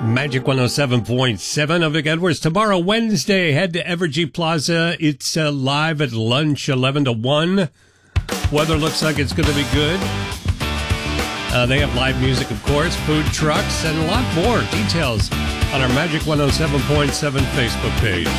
Magic 107.7 of Vic Edwards. Tomorrow, Wednesday, head to Evergy Plaza. It's live at lunch, 11 to 1. Weather looks like it's going to be good. They have live music, of course, food trucks, and a lot more. Details on our Magic 107.7 Facebook page.